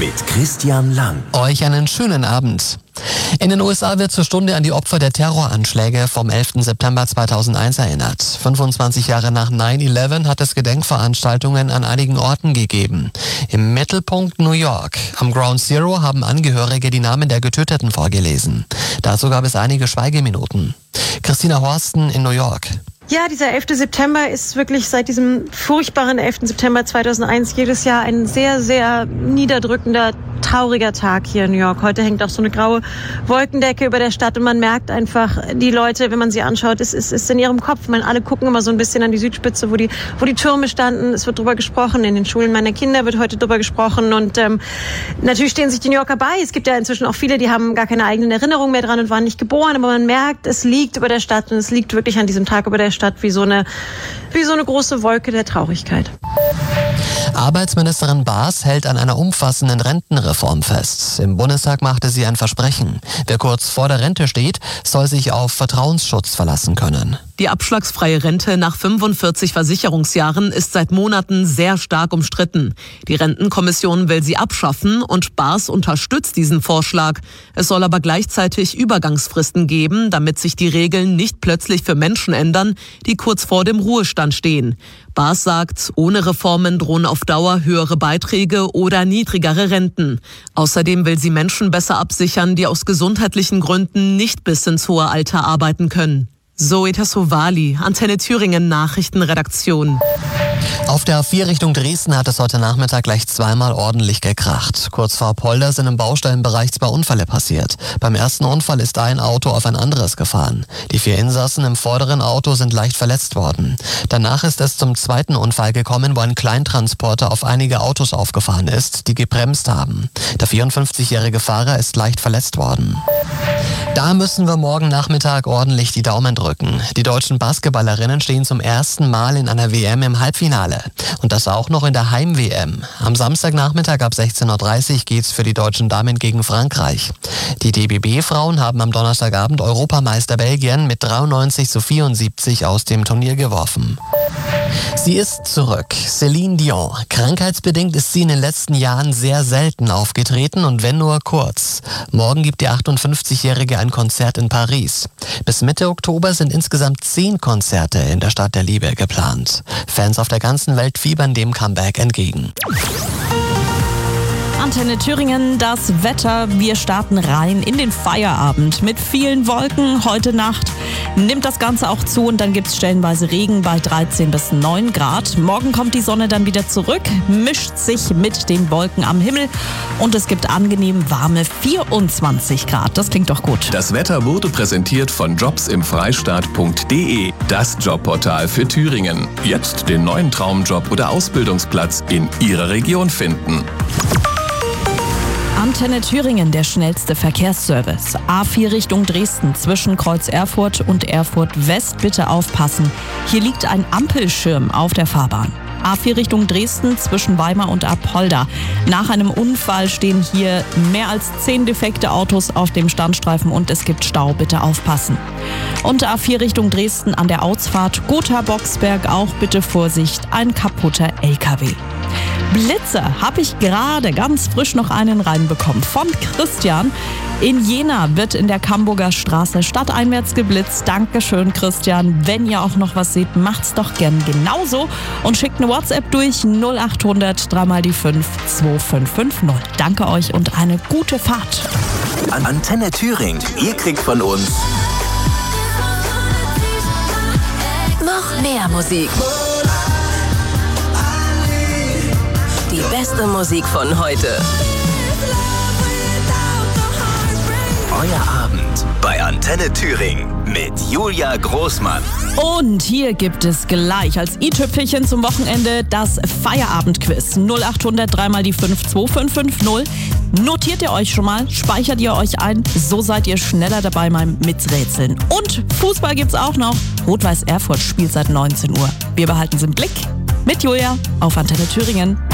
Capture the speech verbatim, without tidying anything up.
mit Christian Lang. Euch einen schönen Abend. In den U S A wird zur Stunde an die Opfer der Terroranschläge vom elften September zweitausendeins erinnert. fünfundzwanzig Jahre nach neun elf hat es Gedenkveranstaltungen an einigen Orten gegeben. Im Mittelpunkt New York. Am Ground Zero haben Angehörige die Namen der Getöteten vorgelesen. Dazu gab es einige Schweigeminuten. Christina Horsten in New York. Ja, dieser elfte September ist wirklich seit diesem furchtbaren elften September zweitausendeins jedes Jahr ein sehr, sehr niederdrückender, trauriger Tag hier in New York. Heute hängt auch so eine graue Wolkendecke über der Stadt und man merkt einfach, die Leute, wenn man sie anschaut, es ist, ist in ihrem Kopf. Man, alle gucken immer so ein bisschen an die Südspitze, wo die, wo die Türme standen. Es wird drüber gesprochen. In den Schulen meiner Kinder wird heute drüber gesprochen und ähm, natürlich stehen sich die New Yorker bei. Es gibt ja inzwischen auch viele, die haben gar keine eigenen Erinnerungen mehr dran und waren nicht geboren, aber man merkt, es liegt über der Stadt und es liegt wirklich an diesem Tag über der Stadt wie so eine, wie so eine große Wolke der Traurigkeit. Arbeitsministerin Baas hält an einer umfassenden Rentenreform fest. Im Bundestag machte sie ein Versprechen. Wer kurz vor der Rente steht, soll sich auf Vertrauensschutz verlassen können. Die abschlagsfreie Rente nach fünfundvierzig Versicherungsjahren ist seit Monaten sehr stark umstritten. Die Rentenkommission will sie abschaffen und Baas unterstützt diesen Vorschlag. Es soll aber gleichzeitig Übergangsfristen geben, damit sich die Regeln nicht plötzlich für Menschen ändern, die kurz vor dem Ruhestand stehen. Baas sagt, ohne Reformen drohen auf Dauer höhere Beiträge oder niedrigere Renten. Außerdem will sie Menschen besser absichern, die aus gesundheitlichen Gründen nicht bis ins hohe Alter arbeiten können. Zoe Tassovali, Antenne Thüringen Nachrichtenredaktion. Auf der A vier Richtung Dresden hat es heute Nachmittag gleich zweimal ordentlich gekracht. Kurz vor Polder sind im Baustellenbereich zwei Unfälle passiert. Beim ersten Unfall ist ein Auto auf ein anderes gefahren. Die vier Insassen im vorderen Auto sind leicht verletzt worden. Danach ist es zum zweiten Unfall gekommen, wo ein Kleintransporter auf einige Autos aufgefahren ist, die gebremst haben. Der vierundfünfzigjährige Fahrer ist leicht verletzt worden. Da müssen wir morgen Nachmittag ordentlich die Daumen drücken. Die deutschen Basketballerinnen stehen zum ersten Mal in einer W M im Halbfinale. Und das auch noch in der Heim-W M. Am Samstagnachmittag ab sechzehn Uhr dreißig geht's für die deutschen Damen gegen Frankreich. Die D B B-Frauen haben am Donnerstagabend Europameister Belgien mit dreiundneunzig zu vierundsiebzig aus dem Turnier geworfen. Sie ist zurück. Céline Dion. Krankheitsbedingt ist sie in den letzten Jahren sehr selten aufgetreten und wenn nur kurz. Morgen gibt die achtundfünfzigjährige ein Konzert in Paris. Bis Mitte Oktober sind insgesamt zehn Konzerte in der Stadt der Liebe geplant. Fans auf der ganzen Welt fiebern dem Comeback entgegen. Antenne Thüringen, das Wetter. Wir starten rein in den Feierabend mit vielen Wolken. Heute Nacht nimmt das Ganze auch zu und dann gibt es stellenweise Regen bei dreizehn bis neun Grad. Morgen kommt die Sonne dann wieder zurück, mischt sich mit den Wolken am Himmel und es gibt angenehm warme vierundzwanzig Grad. Das klingt doch gut. Das Wetter wurde präsentiert von jobs im freistaat punkt de, das Jobportal für Thüringen. Jetzt den neuen Traumjob oder Ausbildungsplatz in Ihrer Region finden. Antenne Thüringen, der schnellste Verkehrsservice. A vier Richtung Dresden zwischen Kreuz Erfurt und Erfurt West. Bitte aufpassen. Hier liegt ein Ampelschirm auf der Fahrbahn. A vier Richtung Dresden zwischen Weimar und Apolda. Nach einem Unfall stehen hier mehr als zehn defekte Autos auf dem Standstreifen und es gibt Stau. Bitte aufpassen. Und A vier Richtung Dresden an der Ausfahrt Gotha-Boxberg auch bitte Vorsicht, ein kaputter L K W. Blitze habe ich gerade ganz frisch noch einen reinbekommen von Christian. In Jena wird in der Camburger Straße stadteinwärts geblitzt. Dankeschön, Christian. Wenn ihr auch noch was seht, macht's doch gern genauso und schickt eine WhatsApp durch null achthundert drei mal die fünf zwei fünf fünf null. Danke euch und eine gute Fahrt. Antenne Thüringen, ihr kriegt von uns noch mehr Musik. Die beste Musik von heute. Euer Abend bei Antenne Thüringen mit Julia Großmann. Und hier gibt es gleich als i-Tüpfelchen zum Wochenende das Feierabendquiz. null achthundert drei mal die fünf zwei fünf fünf null. Notiert ihr euch schon mal, speichert ihr euch ein, so seid ihr schneller dabei beim Miträtseln. Und Fußball gibt's auch noch. Rot-Weiß Erfurt spielt seit neunzehn Uhr. Wir behalten es im Blick mit Julia auf Antenne Thüringen.